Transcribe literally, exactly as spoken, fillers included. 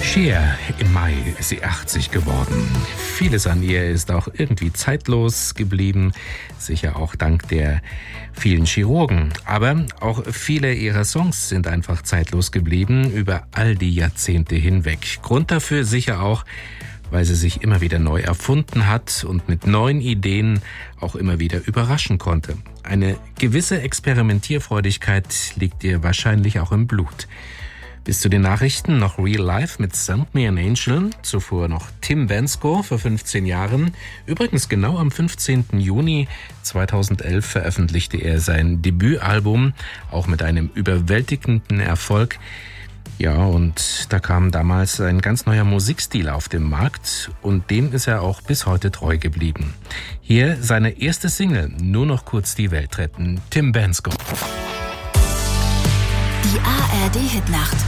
Cher, im Mai ist sie achtzig geworden. Vieles an ihr ist auch irgendwie zeitlos geblieben, sicher auch dank der vielen Chirurgen. Aber auch viele ihrer Songs sind einfach zeitlos geblieben, über all die Jahrzehnte hinweg. Grund dafür sicher auch, weil sie sich immer wieder neu erfunden hat und mit neuen Ideen auch immer wieder überraschen konnte. Eine gewisse Experimentierfreudigkeit liegt ihr wahrscheinlich auch im Blut. Bis zu den Nachrichten noch Real Life mit Send Me an Angel, zuvor noch Tim Bendzko vor fünfzehn Jahren. Übrigens genau am fünfzehnten Juni zweitausendelf veröffentlichte er sein Debütalbum, auch mit einem überwältigenden Erfolg. Ja, und da kam damals ein ganz neuer Musikstil auf den Markt und dem ist er auch bis heute treu geblieben. Hier seine erste Single, Nur noch kurz die Welt retten, Tim Bendzko. Die A R D Hitnacht.